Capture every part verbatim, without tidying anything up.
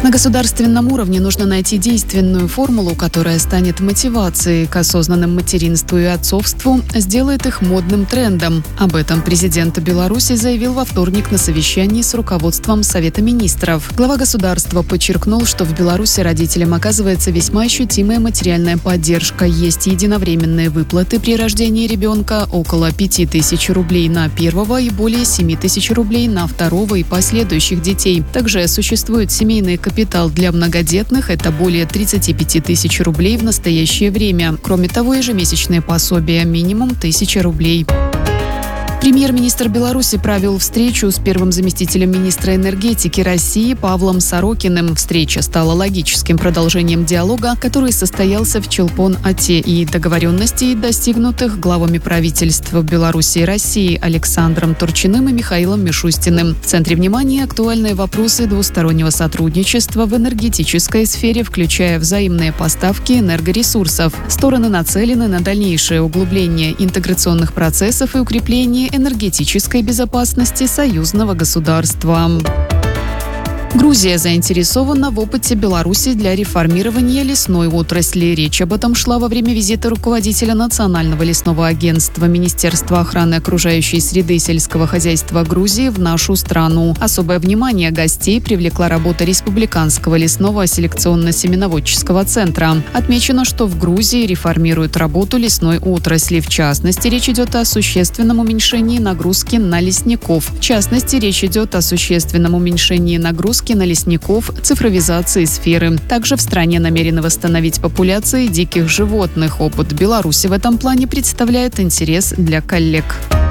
На государственном уровне нужно найти действенную формулу, которая станет мотивацией к осознанному материнству и отцовству, сделает их модным трендом. Об этом президент Беларуси заявил во вторник на совещании с руководством Совета министров. Глава государства подчеркнул, что в Беларуси родителям оказывается весьма ощутимая материальная поддержка. Есть единовременные выплаты при рождении ребенка около пяти тысяч рублей на первого и более семи тысяч рублей на второго и последующих детей. Также существует семейный капитал для многодетных, это более тридцати пяти тысяч рублей в настоящее время. Кроме того, ежемесячное пособие минимум тысяча рублей. Премьер-министр Беларуси провел встречу с первым заместителем министра энергетики России Павлом Сорокиным. Встреча стала логическим продолжением диалога, который состоялся в Челпон-Ате, и договоренностей, достигнутых главами правительств Беларуси и России Александром Турчиным и Михаилом Мишустиным. В центре внимания актуальные вопросы двустороннего сотрудничества в энергетической сфере, включая взаимные поставки энергоресурсов. Стороны нацелены на дальнейшее углубление интеграционных процессов и укрепление энергетической безопасности союзного государства. Грузия заинтересована в опыте Беларуси для реформирования лесной отрасли. Речь об этом шла во время визита руководителя Национального лесного агентства Министерства охраны окружающей среды и сельского хозяйства Грузии в нашу страну. Особое внимание гостей привлекла работа Республиканского лесного селекционно-семеноводческого центра. Отмечено, что в Грузии реформируют работу лесной отрасли. В частности, речь идет о существенном уменьшении нагрузки на лесников. В частности, речь идет о существенном уменьшении нагрузки на лесников, цифровизации сферы. Также в стране намерены восстановить популяции диких животных. Опыт Беларуси в этом плане представляет интерес для коллег.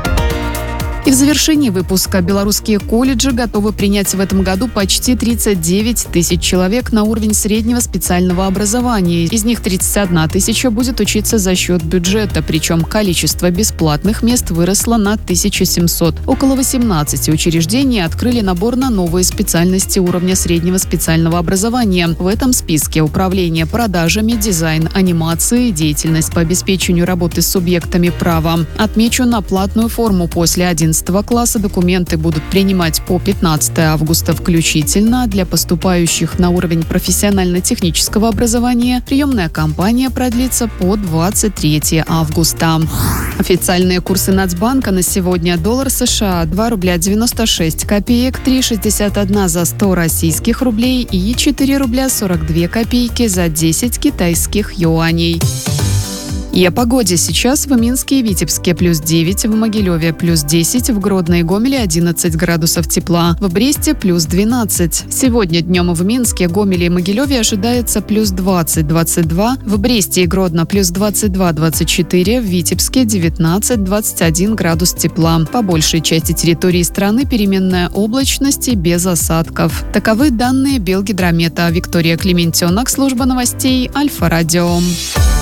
И в завершении выпуска белорусские колледжи готовы принять в этом году почти тридцать девять тысяч человек на уровень среднего специального образования. Из них тридцать одна тысяча будет учиться за счет бюджета, причем количество бесплатных мест выросло на тысячу семьсот. Около восемнадцати учреждений открыли набор на новые специальности уровня среднего специального образования. В этом списке управление продажами, дизайн, анимации, деятельность по обеспечению работы с субъектами права. Отмечу, на платную форму после одиннадцатого класса документы будут принимать по пятнадцатого августа включительно. Для поступающих на уровень профессионально-технического образования приемная кампания продлится по двадцать третьего августа. Официальные курсы Нацбанка на сегодня: доллар США два рубля девяносто шесть копеек, три шестьдесят один за сто российских рублей и четыре рубля сорок две копейки за десять китайских юаней. И о погоде. Сейчас в Минске и Витебске плюс девять, в Могилеве плюс десять, в Гродно и Гомеле одиннадцать градусов тепла, в Бресте плюс двенадцать. Сегодня днем в Минске, Гомеле и Могилеве ожидается плюс двадцать - двадцать два, в Бресте и Гродно плюс двадцать два - двадцать четыре, в Витебске девятнадцать - двадцать один градус тепла. По большей части территории страны переменная облачность и без осадков. Таковы данные Белгидромета. Виктория Клементенок, служба новостей Альфа-Радио.